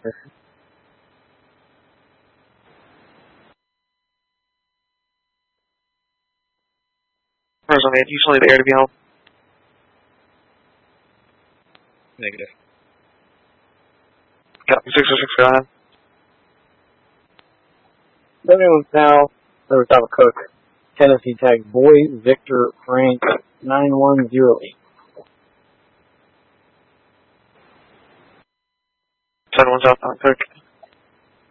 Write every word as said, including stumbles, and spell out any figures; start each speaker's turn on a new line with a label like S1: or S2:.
S1: Where's on the usually the air to be home?
S2: Negative.
S1: Copy six oh six, go ahead.
S3: seventy-one South, over top of Cook. Tennessee tag Boy Victor Frank nine one zero eight.
S1: seventy-one South, Cook.